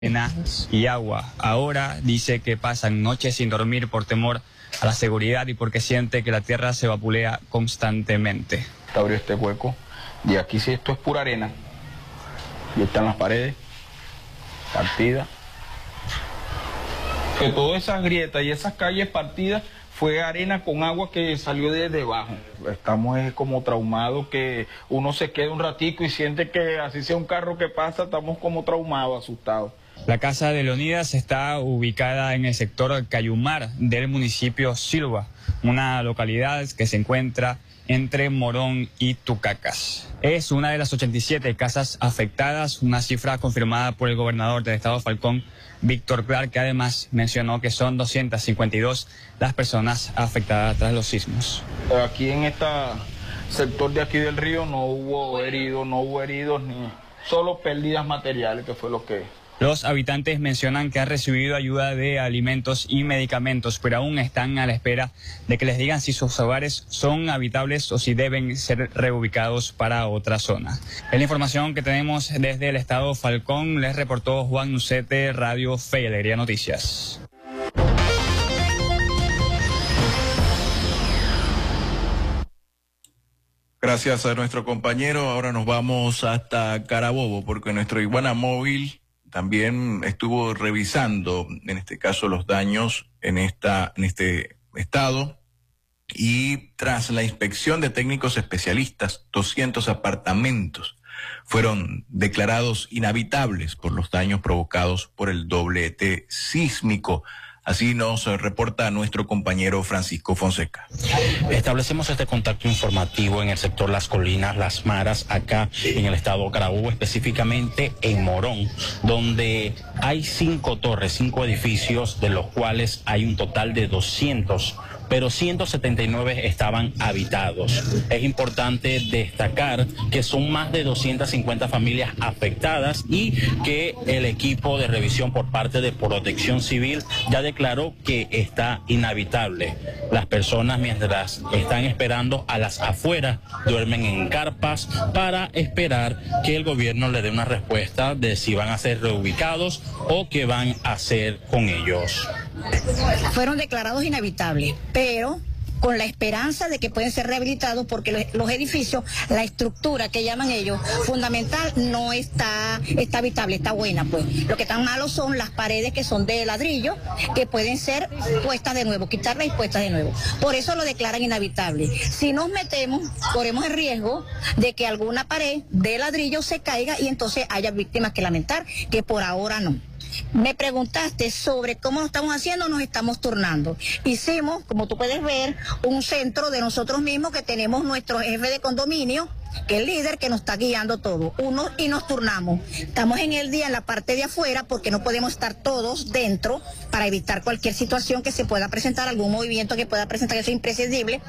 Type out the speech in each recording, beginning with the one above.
y agua. Ahora dice que pasan noches sin dormir por temor a la seguridad y porque siente que la tierra se vapulea constantemente. Abrió este hueco y aquí sí esto es pura arena. Y están las paredes partidas. Que todas esas grietas y esas calles partidas fue arena con agua que salió desde debajo. Estamos como traumados, que uno se queda un ratico y siente que así sea un carro que pasa, estamos como traumados, asustados. La casa de Leonidas está ubicada en el sector Cayumar del municipio Silva, una localidad que se encuentra entre Morón y Tucacas. Es una de las 87 casas afectadas, una cifra confirmada por el gobernador del estado Falcón, Víctor Clark, que además mencionó que son 252 las personas afectadas tras los sismos. Aquí en este sector de aquí del río no hubo heridos, ni solo pérdidas materiales, que fue lo que... Los habitantes mencionan que han recibido ayuda de alimentos y medicamentos, pero aún están a la espera de que les digan si sus hogares son habitables o si deben ser reubicados para otra zona. Es la información que tenemos desde el estado Falcón. Les reportó Juan Nucete, Radio Fe y Alegría Noticias. Gracias a nuestro compañero. Ahora nos vamos hasta Carabobo porque nuestro Iguana Móvil también estuvo revisando, en este caso, los daños en este estado, y tras la inspección de técnicos especialistas, 200 apartamentos fueron declarados inhabitables por los daños provocados por el doblete sísmico. Así nos reporta nuestro compañero Francisco Fonseca. Establecemos este contacto informativo en el sector Las Colinas, Las Maras, acá en el estado Carabobo, específicamente en Morón, donde hay 5 torres, 5 edificios, de los cuales hay un total de 200, pero 179 estaban habitados. Es importante destacar que son más de 250 familias afectadas y que el equipo de revisión por parte de Protección Civil ya declaró que está inhabitable. Las personas, mientras están esperando a las afueras, duermen en carpas para esperar que el gobierno le dé una respuesta de si van a ser reubicados o qué van a hacer con ellos. Fueron declarados inhabitables, pero con la esperanza de que pueden ser rehabilitados, porque los edificios, la estructura que llaman ellos, fundamental, no está habitable, está buena, pues. Lo que están malos son las paredes, que son de ladrillo, que pueden ser puestas de nuevo, quitarlas y puestas de nuevo. Por eso lo declaran inhabitable. Si nos metemos, corremos el riesgo de que alguna pared de ladrillo se caiga y entonces haya víctimas que lamentar, que por ahora no. Me preguntaste sobre cómo lo estamos haciendo. Nos estamos turnando. Hicimos, como tú puedes ver, un centro de nosotros mismos, que tenemos nuestro jefe de condominio, que es el líder, que nos está guiando todo. Y nos turnamos. Estamos en el día en la parte de afuera, porque no podemos estar todos dentro para evitar cualquier situación que se pueda presentar, algún movimiento que pueda presentar, eso es imprescindible.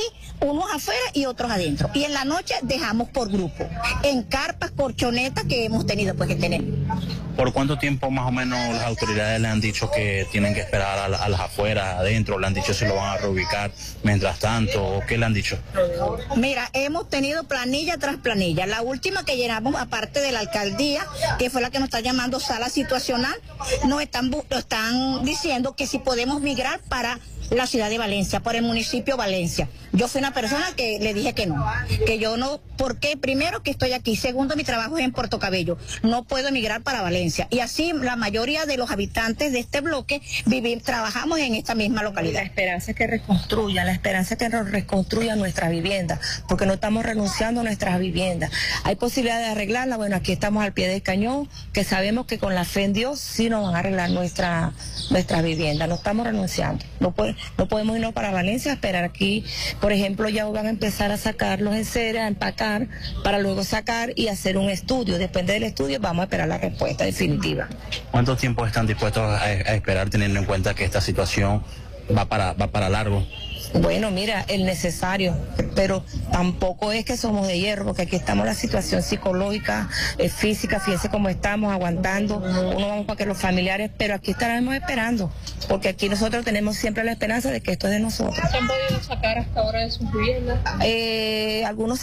Y unos afuera y otros adentro. Y en la noche dejamos por grupo, en carpas, colchonetas que hemos tenido que tener. ¿Por cuánto tiempo más o menos las autoridades le han dicho que tienen que esperar a las afueras, adentro? ¿Le han dicho si lo van a reubicar mientras tanto? ¿O qué le han dicho? Mira, hemos tenido planilla tras planilla. La última que llenamos, aparte de la alcaldía, que fue la que nos está llamando sala situacional, nos están diciendo que si podemos migrar para la ciudad de Valencia, por el municipio Valencia. Yo fui una persona que le dije que yo no, porque primero que estoy aquí, segundo mi trabajo es en Puerto Cabello, no puedo emigrar para Valencia. Y así la mayoría de los habitantes de este bloque trabajamos en esta misma localidad. La esperanza es que reconstruya, la esperanza es que nos reconstruya nuestra vivienda, porque no estamos renunciando a nuestras viviendas. Hay posibilidad de arreglarla. Bueno, aquí estamos al pie del cañón, que sabemos que con la fe en Dios sí nos van a arreglar nuestra vivienda. No estamos renunciando. No podemos irnos para Valencia a esperar aquí. Por ejemplo, ya van a empezar a sacar los enseres, a empacar, para luego sacar y hacer un estudio. Depende del estudio, vamos a esperar la respuesta definitiva. ¿Cuánto tiempo están dispuestos a esperar, teniendo en cuenta que esta situación va para largo? Bueno, mira, el necesario, pero tampoco es que somos de hierro, porque aquí estamos en la situación psicológica, física, fíjense cómo estamos aguantando, uno vamos para que los familiares, pero aquí estaremos esperando, porque aquí nosotros tenemos siempre la esperanza de que esto es de nosotros. ¿Se han podido sacar hasta ahora de sus viviendas? Algunos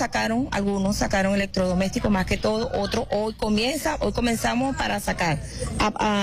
sacaron electrodomésticos más que todo, otros hoy comenzamos para sacar.